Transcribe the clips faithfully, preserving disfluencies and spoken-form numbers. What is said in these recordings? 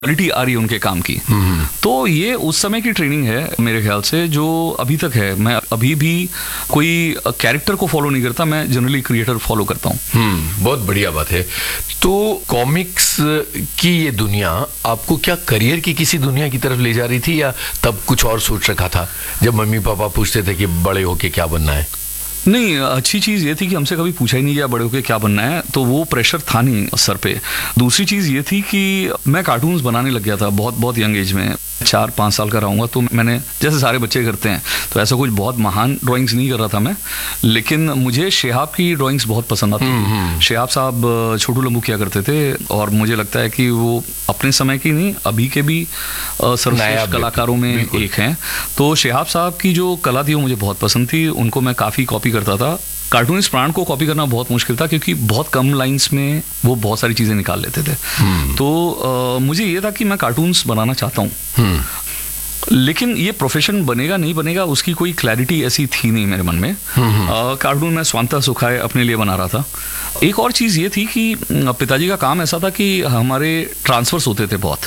Quality आ रही है उनके काम की। तो ये उस समय की ट्रेनिंग है मेरे ख्याल से, जो अभी तक है। मैं अभी भी कोई कैरेक्टर को फॉलो नहीं करता, मैं जनरली क्रिएटर फॉलो करता हूँ। हम्म बहुत बढ़िया बात है। तो कॉमिक्स की ये दुनिया आपको क्या करियर की किसी दुनिया की तरफ ले जा रही थी, या तब कुछ और सोच रखा था जब मम्मी पापा पूछते थे कि बड़े होके क्या बनना है? नहीं, अच्छी चीज़ ये थी कि हमसे कभी पूछा ही नहीं गया बड़े होके क्या बनना है, तो वो प्रेशर था नहीं सर पे। दूसरी चीज़ ये थी कि मैं कार्टून्स बनाने लग गया था बहुत बहुत यंग एज में। चार पाँच साल का रहूँगा तो मैंने, जैसे सारे बच्चे करते हैं, तो ऐसा कुछ बहुत महान ड्राइंग्स नहीं कर रहा था मैं, लेकिन मुझे शेहाब की ड्राइंग्स बहुत पसंद आती थी। शेहाब साहब छोटू लंबू किया करते थे, और मुझे लगता है कि वो अपने समय की नहीं, अभी के भी सर्वश्रेष्ठ कलाकारों में एक हैं। तो शेहाब साहब की जो कला थी वो मुझे बहुत पसंद थी, उनको मैं काफ़ी कॉपी करता था। कार्टूनिस्ट प्राण को कॉपी करना बहुत मुश्किल था, क्योंकि बहुत कम लाइंस में वो बहुत सारी चीज़ें निकाल लेते थे। तो आ, मुझे ये था कि मैं कार्टून्स बनाना चाहता हूँ, लेकिन ये प्रोफेशन बनेगा नहीं बनेगा उसकी कोई क्लैरिटी ऐसी थी नहीं मेरे मन में। कार्टून मैं स्वांतः सुखाए अपने लिए बना रहा था। एक और चीज़ ये थी कि पिताजी का काम ऐसा था कि हमारे ट्रांसफर्स होते थे बहुत,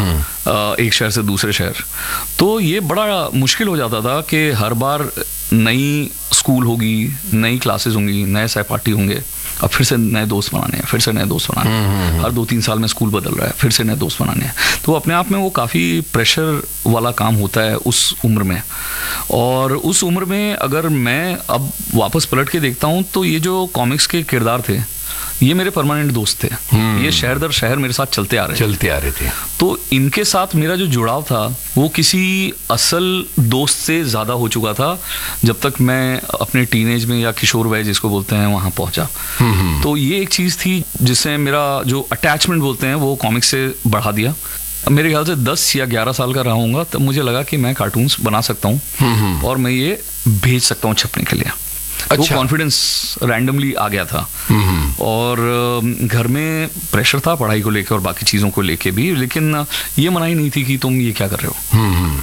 एक शहर से दूसरे शहर। तो ये बड़ा मुश्किल हो जाता था कि हर बार नई स्कूल होगी, नई क्लासेस होंगी, नए सहपाठी होंगे, अब फिर से नए दोस्त बनाने हैं, फिर से नए दोस्त बनाने हैं। हर दो तीन साल में स्कूल बदल रहा है, फिर से नए दोस्त बनाने हैं। तो अपने आप में वो काफ़ी प्रेशर वाला काम होता है उस उम्र में। और उस उम्र में अगर मैं अब वापस पलट के देखता हूँ तो ये जो कॉमिक्स के किरदार थे, ये मेरे परमानेंट दोस्त थे। ये शहर दर शहर मेरे साथ चलते आ रहे चलते आ रहे थे। तो इनके साथ मेरा जो जुड़ाव था वो किसी असल दोस्त से ज़्यादा हो चुका था जब तक मैं अपने टीनेज में, या किशोर वय जिसको बोलते हैं, वहाँ पहुँचा। तो ये एक चीज़ थी जिससे मेरा जो अटैचमेंट बोलते हैं वो कॉमिक्स से बढ़ा दिया। मेरे ख्याल से दस या ग्यारह साल का रहूँगा तब मुझे लगा कि मैं कार्टून्स बना सकता हूँ और मैं ये भेज सकता हूँ छपने के लिए। अच्छा। वो कॉन्फिडेंस रैंडमली आ गया था। और घर में प्रेशर था पढ़ाई को लेकर और बाकी चीज़ों को लेके भी, लेकिन ये मनाही नहीं थी कि तुम ये क्या कर रहे हो।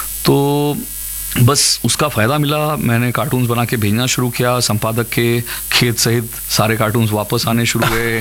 तो बस उसका फ़ायदा मिला, मैंने कार्टून्स बना के भेजना शुरू किया। संपादक के खेत सहित सारे कार्टून्स वापस आने शुरू हुए।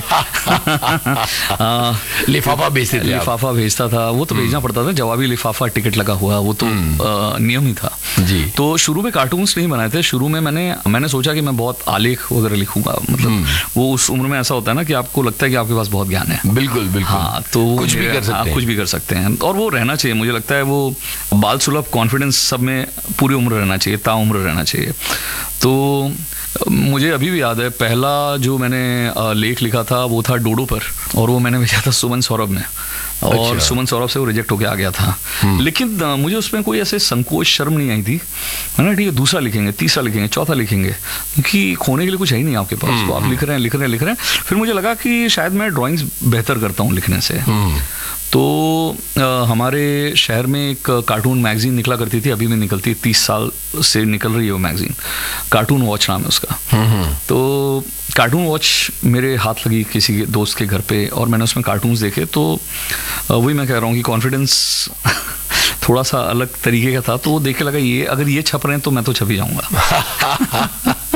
लिफाफा भेजते थे? लिफाफा भेजता था, वो तो भेजना पड़ता था, जवाबी लिफाफा टिकट लगा हुआ, वो तो आ, नियम ही था जी। तो शुरू में कार्टून्स नहीं बनाए थे। शुरू में मैंने मैंने सोचा कि मैं बहुत आलेख वगैरह लिखूंगा। मतलब वो उस उम्र में ऐसा होता है ना कि आपको लगता है कि आपके पास बहुत ज्ञान है। बिल्कुल बिल्कुल। हाँ, तो कुछ भी कर सकते हैं। कुछ भी कर सकते हैं, और वो रहना चाहिए। मुझे लगता है वो बाल सुलभ कॉन्फिडेंस सब में पूरी उम्र रहना चाहिए, ताउम्र रहना चाहिए। तो मुझे अभी भी याद है, पहला जो मैंने लेख लिखा था वो था डोडो पर, और वो मैंने भेजा था सुमन सौरभ में, और अच्छा। सुमन सौरभ से वो रिजेक्ट होके आ गया था। लेकिन मुझे उसमें कोई ऐसे संकोच शर्म नहीं आई थी। मैंने ठीक है, दूसरा लिखेंगे, तीसरा लिखेंगे, चौथा लिखेंगे, क्योंकि खोने के लिए कुछ है ही नहीं आपके पास। तो आप लिख रहे हैं लिख रहे हैं लिख रहे हैं फिर मुझे लगा कि शायद मैं ड्राइंग्स बेहतर करता हूँ लिखने से। तो आ, हमारे शहर में एक कार्टून मैगजीन निकला करती थी, अभी भी निकलती है, तीस साल से निकल रही है वो मैगजीन, कार्टून वॉच नाम है उसका। तो कार्टून वॉच मेरे हाथ लगी किसी के दोस्त के घर पे, और मैंने उसमें कार्टून्स देखे। तो वही मैं कह रहा हूँ कि कॉन्फिडेंस थोड़ा सा अलग तरीके का था। तो वो देख के लगा ये अगर ये छप रहे हैं तो मैं तो छप ही जाऊँगा।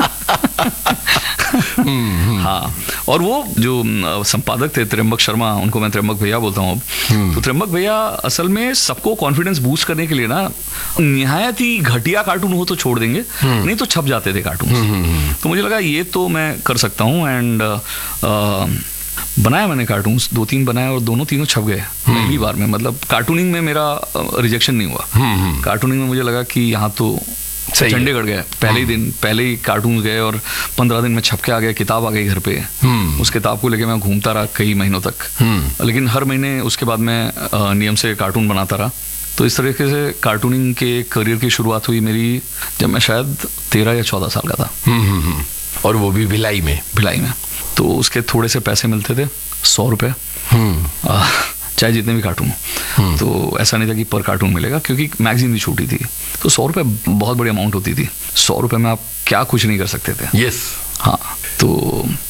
हाँ, और वो जो संपादक थे त्र्यंबक शर्मा, उनको मैं त्र्यंबक भैया बोलता हूँ अब। तो त्र्यंबक भैया असल में सबको कॉन्फिडेंस बूस्ट करने के लिए ना, निहायत ही घटिया कार्टून हो तो छोड़ देंगे, नहीं तो छप जाते थे कार्टून। तो मुझे लगा ये तो मैं कर सकता हूँ, एंड बनाया मैंने कार्टून्स, दो तीन बनाए और दोनों तीनों छप गए पहली बार में। मतलब कार्टूनिंग में मेरा रिजेक्शन नहीं हुआ। कार्टूनिंग में मुझे लगा कि यहाँ तो चंडीगढ़ गए, पहले ही दिन पहले ही कार्टून गए, और पंद्रह दिन में छप के आ गए, किताब आ गई घर पे। उस किताब को लेके मैं घूमता रहा कई महीनों तक, लेकिन हर महीने उसके बाद मैं नियम से कार्टून बनाता रहा। तो इस तरीके से कार्टूनिंग के करियर की शुरुआत हुई मेरी जब मैं शायद तेरह या चौदह साल का था, और वो भी भिलाई में। भिलाई में तो उसके थोड़े से पैसे मिलते थे, सौ रुपये, चाहे जितने भी कार्टून। तो ऐसा नहीं था कि पर कार्टून मिलेगा, क्योंकि मैगजीन भी छोटी थी। तो सौ रुपये बहुत बड़ी अमाउंट होती थी। सौ रुपये में आप क्या कुछ नहीं कर सकते थे। यस। हाँ, तो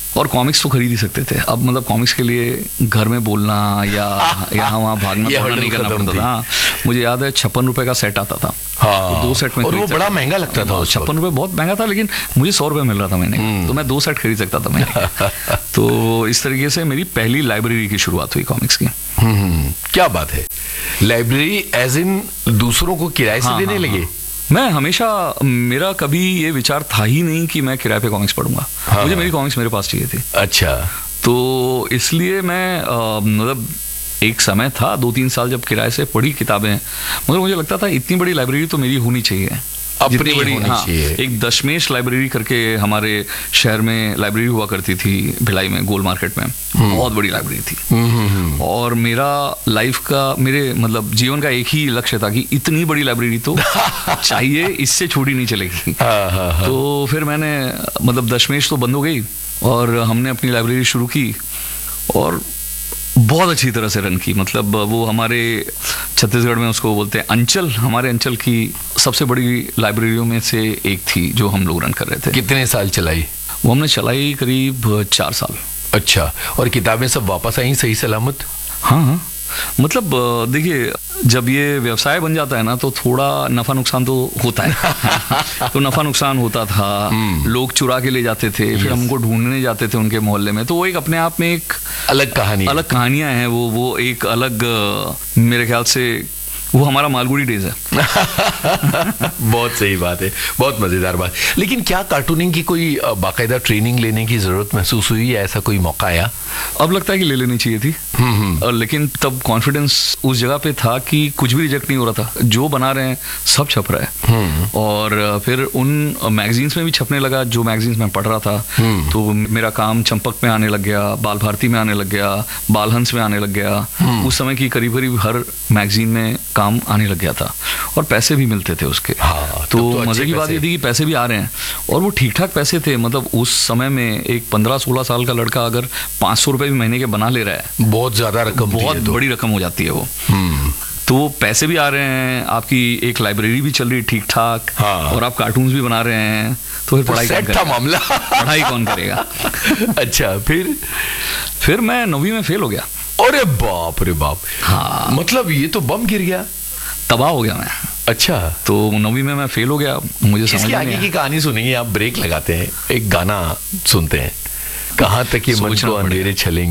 और कॉमिक्स तो खरीद ही सकते थे। अब मतलब कॉमिक्स के लिए घर में बोलना या यहाँ वहाँ भागना ये दौड़ना हर्डल नहीं करना खत्म पड़ता थी। था। हाँ, मुझे याद है छप्पन रुपए का सेट आता था। हाँ, तो दो सेट में और वो खरीद बड़ा सकता- महंगा लगता था उस छप्पन रुपए बहुत महंगा था, लेकिन मुझे सौ रुपए मिल रहा था महीने का, तो मैं दो सेट खरीद सकता था महीने का। तो इस तरीके से मेरी पहली लाइब्रेरी की शुरुआत हुई कॉमिक्स की। हम्म, क्या बात है। लाइब्रेरी एज इन दूसरों को किराए से हाँ, देने हाँ, लगे? हाँ। मैं हमेशा, मेरा कभी ये विचार था ही नहीं कि मैं किराए पे कॉमिक्स पढ़ूंगा। हाँ, मुझे मेरी कॉमिक्स मेरे पास चाहिए थी। अच्छा। तो इसलिए मैं अ, मतलब एक समय था दो तीन साल जब किराए से पढ़ी किताबें, मगर मुझे लगता था इतनी बड़ी लाइब्रेरी तो मेरी होनी चाहिए। अपनी जितनी बड़ी, होनी हाँ, चाहिए। एक दशमेश लाइब्रेरी करके हमारे शहर में लाइब्रेरी हुआ करती थी भिलाई में, गोल मार्केट में, बहुत बड़ी लाइब्रेरी थी। हम्म, हम्म, हम्म। और मेरा लाइफ का, मेरे मतलब जीवन का एक ही लक्ष्य था कि इतनी बड़ी लाइब्रेरी तो चाहिए, इससे छोटी नहीं चलेगी। हाँ, हाँ, हाँ। तो फिर मैंने मतलब दशमेश तो बंद हो गई और हमने अपनी लाइब्रेरी शुरू की और बहुत अच्छी तरह से रन की। मतलब वो हमारे छत्तीसगढ़ में उसको बोलते हैं अंचल, हमारे अंचल की सबसे बड़ी लाइब्रेरियों में से एक थी जो हम लोग रन कर रहे थे। कितने साल चलाई? वो हमने चलाई करीब चार साल। अच्छा, और किताबें सब वापस आई सही सलामत? हाँ हाँ, मतलब देखिए, जब ये व्यवसाय बन जाता है ना तो थोड़ा नफा नुकसान तो होता है। तो नफा नुकसान होता था, लोग चुरा के ले जाते थे, फिर हमको ढूंढने जाते थे उनके मोहल्ले में। तो वो एक अपने आप में एक अलग कहानी है। अलग कहानियां हैं। वो वो एक अलग, अ, मेरे ख्याल से वो हमारा मालगुड़ी डेज है। बहुत सही बात है, बहुत मजेदार बात। लेकिन क्या कार्टूनिंग की कोई अ, बाकायदा ट्रेनिंग लेने की जरूरत महसूस हुई या ऐसा कोई मौका आया? अब लगता है कि ले लेनी चाहिए थी, और लेकिन तब कॉन्फिडेंस उस जगह पे था कि कुछ भी रिजेक्ट नहीं हो रहा था, जो बना रहे हैं सब छप रहा है। और फिर उन मैगजीन्स में भी छपने लगा जो मैगजीन्स में पढ़ रहा था। तो मेरा काम चंपक में आने लग गया, बाल भारती में आने लग गया, बालहंस में आने लग गया। उस समय की करीब करीब हर मैगजीन में काम आने लग गया था और पैसे भी मिलते थे उसके। हाँ, तो, तो मजे की बात ये थी कि पैसे भी आ रहे हैं और वो ठीक ठाक पैसे थे। मतलब उस समय में एक पंद्रह सोलह साल का लड़का अगर पाँच सौ रुपए भी महीने के बना ले रहा है, बहुत ज्यादा रकम, बहुत थी ये तो। बड़ी रकम हो जाती है वो। हम्म, तो वो पैसे भी आ रहे हैं, आपकी एक लाइब्रेरी भी चल रही है ठीक ठाक, हाँ। और आप कार्टून्स भी बना रहे हैं, तो फिर पढ़ाई कौन सेट था करेगा? मामला। पढ़ाई कौन करेगा? अच्छा, फिर फिर मैं नौवीं में फेल हो गया। अरे बाप रे बाप। हाँ, मतलब ये तो बम गिर गया। तबाह हो गया मैं। अच्छा, तो नौवीं में मैं फेल हो गया, मुझे समझ इसके में आगे नहीं की आया। कहानी सुनेंगे, आप ब्रेक लगाते हैं, एक गाना सुनते हैं, कहाँ तक ये मन सोचना को अंधेरे पड़ेगा। छलेंगे।